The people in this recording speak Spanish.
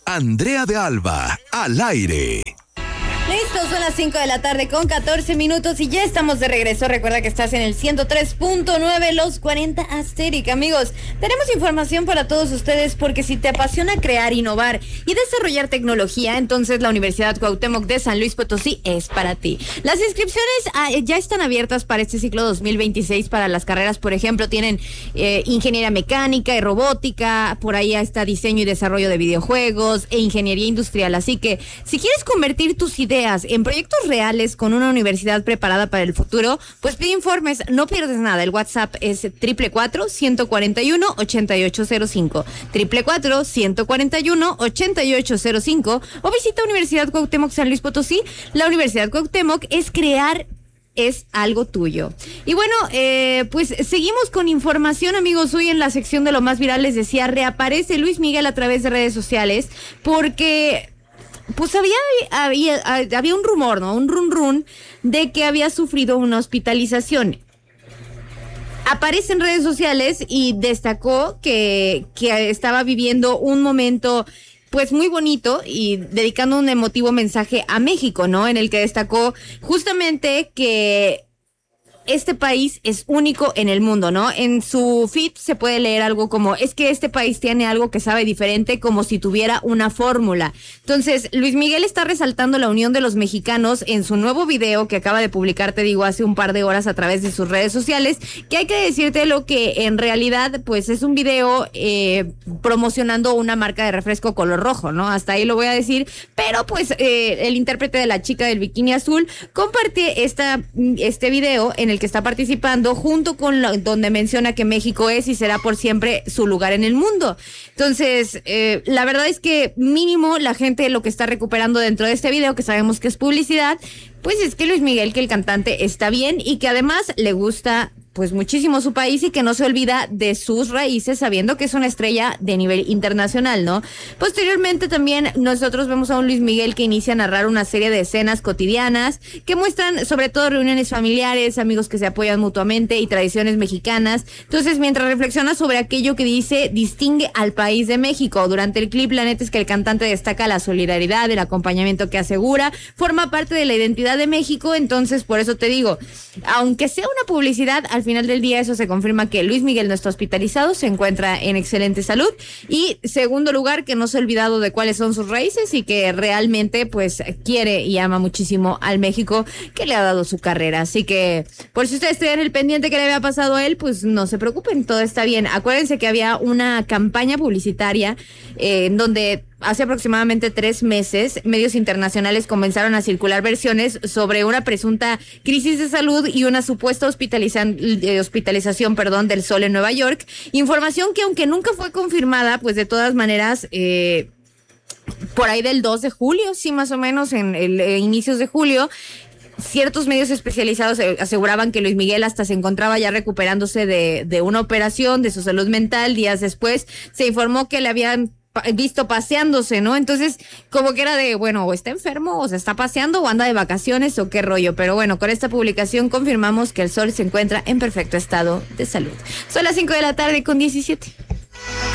Andrea de Alba, al aire. Listo, son las 5 de la tarde con 14 minutos y ya estamos de regreso. Recuerda que estás en el 103.9, los 40 Asteric. Amigos, tenemos información para todos ustedes porque si te apasiona crear, innovar y desarrollar tecnología, entonces la Universidad Cuauhtémoc de San Luis Potosí es para ti. Las inscripciones ya están abiertas para este ciclo 2026 para las carreras, por ejemplo, tienen ingeniería mecánica y robótica, por ahí está diseño y desarrollo de videojuegos e ingeniería industrial. Así que si quieres convertir tus ideas en proyectos reales con una universidad preparada para el futuro, pues pide informes, no pierdes nada. El WhatsApp es 444-141-8805, 444-141-8805, o visita Universidad Cuauhtémoc San Luis Potosí. La Universidad Cuauhtémoc es crear, es algo tuyo. Y bueno, pues seguimos con información, amigos. Hoy en la sección de lo más viral les decía, reaparece Luis Miguel a través de redes sociales porque pues había un rumor, ¿no? Un run de que había sufrido una hospitalización. Aparece en redes sociales y destacó que estaba viviendo un momento pues muy bonito y dedicando un emotivo mensaje a México, ¿no? En el que destacó justamente que este país es único en el mundo, ¿no? En su feed se puede leer algo como, es que este país tiene algo que sabe diferente, como si tuviera una fórmula. Entonces, Luis Miguel está resaltando la unión de los mexicanos en su nuevo video que acaba de publicar, te digo, hace un par de horas a través de sus redes sociales, que hay que decirte lo que en realidad, pues es un video promocionando una marca de refresco color rojo, ¿no? Hasta ahí lo voy a decir, pero pues el intérprete de la chica del bikini azul comparte este video en el que está participando junto con donde menciona que México es y será por siempre su lugar en el mundo. Entonces, la verdad es que mínimo la gente lo que está recuperando dentro de este video, que sabemos que es publicidad, pues es que Luis Miguel, que el cantante está bien y que además le gusta pues muchísimo su país y que no se olvida de sus raíces, sabiendo que es una estrella de nivel internacional, ¿no? Posteriormente también nosotros vemos a un Luis Miguel que inicia a narrar una serie de escenas cotidianas que muestran sobre todo reuniones familiares, amigos que se apoyan mutuamente y tradiciones mexicanas. Entonces, mientras reflexiona sobre aquello que dice distingue al país de México, durante el clip la neta es que el cantante destaca la solidaridad, el acompañamiento que asegura, forma parte de la identidad de México. Entonces, por eso te digo, aunque sea una publicidad, al final del día eso se confirma que Luis Miguel no está hospitalizado, se encuentra en excelente salud. Y segundo lugar, que no se ha olvidado de cuáles son sus raíces y que realmente pues quiere y ama muchísimo al México que le ha dado su carrera. Así que por si ustedes traían el pendiente que le había pasado a él, pues no se preocupen, todo está bien. Acuérdense que había una campaña publicitaria en donde hace aproximadamente 3 meses, medios internacionales comenzaron a circular versiones sobre una presunta crisis de salud y una supuesta hospitalización, del Sol en Nueva York. Información que aunque nunca fue confirmada, pues de todas maneras, por ahí del 2 de julio, sí, más o menos, en inicios de julio, ciertos medios especializados aseguraban que Luis Miguel hasta se encontraba ya recuperándose de una operación, de su salud mental. Días después se informó que le habían visto paseándose, ¿no? Entonces, como que era de, bueno, o está enfermo, o se está paseando, o anda de vacaciones, o qué rollo. Pero bueno, con esta publicación confirmamos que el Sol se encuentra en perfecto estado de salud. Son las 5 de la tarde con 17.